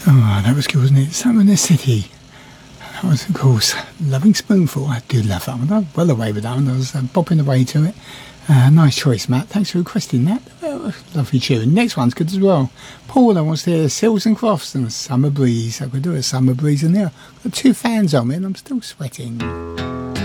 Oh, that was good, wasn't it? Summer in the City. That was, of course, Loving Spoonful. I do love that one. I'm well away with that one. I was bopping away to it. Nice choice, Matt. Thanks for requesting that. Lovely tune. Next one's good as well. Paula wants to hear Sills and Crofts and Summer Breeze. I could do a Summer Breeze in there. I've got 2 fans on me and I'm still sweating.